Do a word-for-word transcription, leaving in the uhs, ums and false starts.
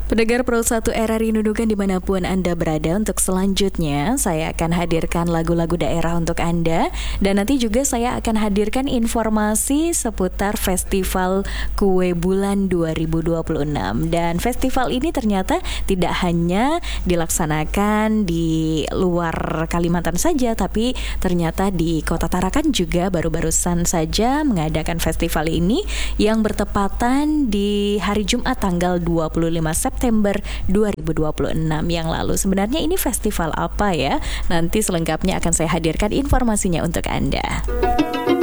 Pendengar Pro satu R R I Nunukan dimanapun Anda berada, untuk selanjutnya saya akan hadirkan lagu-lagu daerah untuk Anda. Dan nanti juga saya akan hadirkan informasi seputar Festival Kue Bulan dua ribu dua puluh enam. Dan festival ini ternyata tidak hanya dilaksanakan di luar Kalimantan saja, tapi ternyata di Kota Tarakan juga baru-barusan saja mengadakan festival ini yang bertepatan di hari Jumat tanggal dua puluh lima September dua ribu dua puluh enam yang lalu. Sebenarnya ini festival apa ya? Nanti selengkapnya akan saya hadirkan informasinya untuk Anda.